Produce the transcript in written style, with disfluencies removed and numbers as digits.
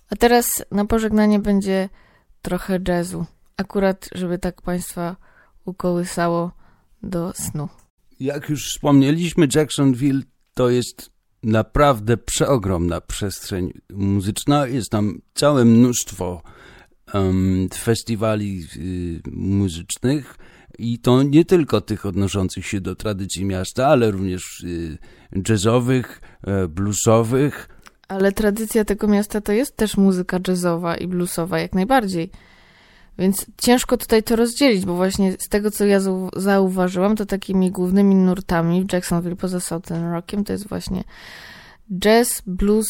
A teraz na pożegnanie będzie trochę jazzu. Akurat, żeby tak Państwa ukołysało do snu. Jak już wspomnieliśmy, Jacksonville to jest naprawdę przeogromna przestrzeń muzyczna. Jest tam całe mnóstwo festiwali muzycznych i to nie tylko tych odnoszących się do tradycji miasta, ale również jazzowych, bluesowych. Ale tradycja tego miasta to jest też muzyka jazzowa i bluesowa jak najbardziej. Więc ciężko tutaj to rozdzielić, bo właśnie z tego, co ja zauważyłam, to takimi głównymi nurtami w Jacksonville poza Southern Rockiem to jest właśnie jazz, blues